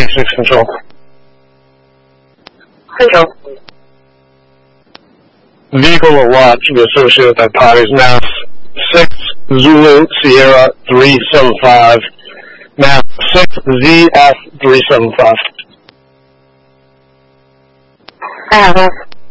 36 control. Control. Vehicle or watch to be associated with that pod is now 6 Zulu Sierra 375. Now 6 ZF 375. I have it.